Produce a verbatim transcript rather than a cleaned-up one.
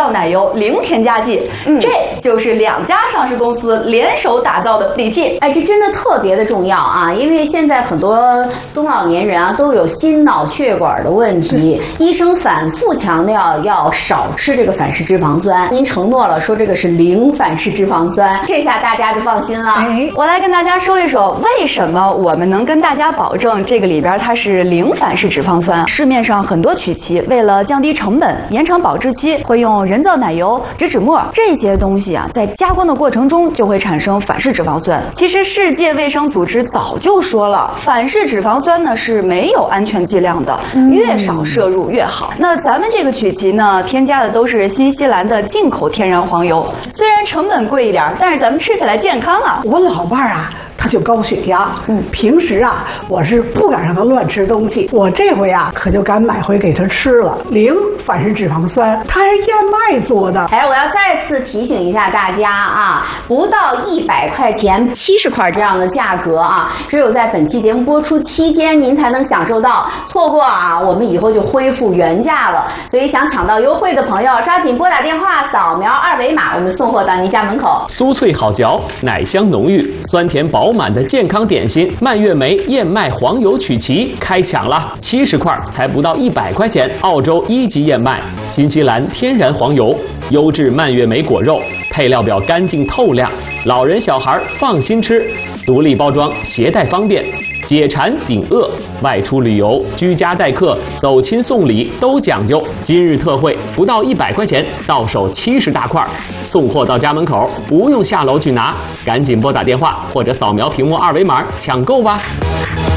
造奶油零添加剂，嗯，这就是两家上市公司联手打造的利器。 哎，这真的特别的重要啊！因为现在很多中老年人啊都有心脑血管的问题，医生反复强调要少吃这个反式脂肪酸。您承诺了说这个是零反式脂肪酸，这下大家就放心了。 哎，我来跟大家说一说为什么我们能跟大家保证这个里边它是零反式脂肪酸。市面上很多曲奇为了降低成本、延长保质期，会用人造奶油、植脂末这些东西啊，在加工的过程中就会产生反式脂肪酸。其实世界卫生组织早就说了，反式脂肪酸呢是没有安全剂量的，越少摄入越好。那咱们这个曲奇呢，添加的都是新西兰的进口天然黄油，虽然成本贵一点，但是咱们吃起来健康啊。 我老伴儿啊，他就高血压，嗯，平时啊，我是不敢让他乱吃东西，我这回啊，可就敢买回给他吃了，零反式脂肪酸，它还是燕麦做的。 哎，我要再次提醒一下大家啊，不到一百块钱，七十块这样的价格啊，只有在本期节目播出期间您才能享受到，错过啊，我们以后就恢复原价了。所以想抢到优惠的朋友，抓紧拨打电话，扫描二维码，我们送货到您家门口。 酥脆好嚼，奶香浓郁，酸甜饱满的健康点心蔓越莓燕麦黄油曲奇开抢了，七十块才不到一百块钱，澳洲一级燕麦，新西兰天然黄油，优质蔓越莓果肉，配料表干净透亮，老人小孩放心吃，独立包装，携带方便，解馋顶饿，外出旅游、居家待客、走亲送礼都讲究。今日特惠，不到一百块钱，到手七十大块，送货到家门口，不用下楼去拿，赶紧拨打电话或者扫描屏幕二维码抢购吧。